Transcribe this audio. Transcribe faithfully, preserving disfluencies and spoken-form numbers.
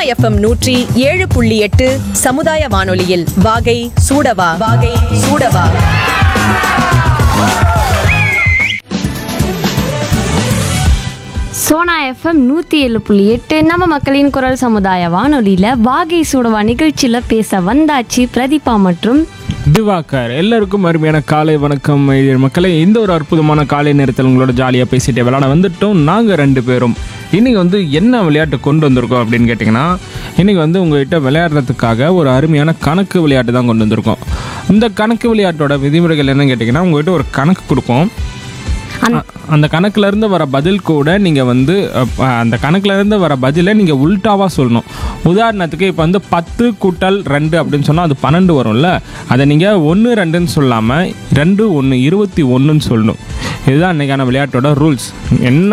FM நூற்றி ஏழு புள்ளி எட்டு சமுதாய வானொலியில் வாகை சூடவா வாகை சூடவா. சோனா எஃப்எம் நூற்றி ஏழு புள்ளி எட்டு நம்ம மக்களின் குரல் சமுதாய வானொலியில் வாகை சூடவா நிகழ்ச்சியில் பேச வந்தாச்சு பிரதீபா மற்றும் திவாகர். எல்லாருக்கும் அருமையான காலை வணக்கம் மக்களே. இந்த ஒரு அற்புதமான காலை நேரத்தில் உங்களோட ஜாலியாக பேசிட்டு விளையாட வந்துட்டோம் நாங்கள் ரெண்டு பேரும். இன்றைக்கி வந்து என்ன விளையாட்டு கொண்டு வந்திருக்கோம் அப்படின்னு கேட்டிங்கன்னா, இன்றைக்கி வந்து உங்கள்கிட்ட விளையாடுறதுக்காக ஒரு அருமையான கணக்கு விளையாட்டு தான் கொண்டு வந்திருக்கோம். இந்த கணக்கு விளையாட்டோட விதிமுறைகள் என்னன்னு கேட்டிங்கன்னா, உங்கள்கிட்ட ஒரு கணக்கு கொடுப்போம். அந்த கணக்குலேருந்து வர பதில் கூட நீங்கள் வந்து அந்த கணக்குலேருந்து வர பதிலை நீங்கள் உல்டாவாக சொல்லணும். உதாரணத்துக்கு இப்போ வந்து பத்து கூட்டல் ரெண்டு அப்படின்னு சொன்னால் அது பன்னெண்டு வரும்ல, அதை நீங்கள் ஒன்று ரெண்டுன்னு சொல்லாமல் ரெண்டு ஒன்று இருபத்தி ஒன்றுன்னு சொல்லணும். இதுதான் இன்றைக்கான விளையாட்டோட ரூல்ஸ். என்ன